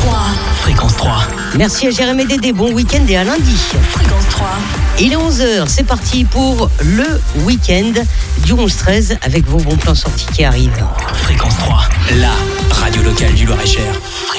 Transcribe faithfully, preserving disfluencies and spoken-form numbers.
trois. Fréquence trois. Merci à Jérémy Dédé, bon week-end et à lundi. Fréquence trois. Il est onze heures, c'est parti pour le week-end du onze treize avec vos bons plans sortis qui arrivent. Fréquence trois, la radio locale du Loir-et-Cher.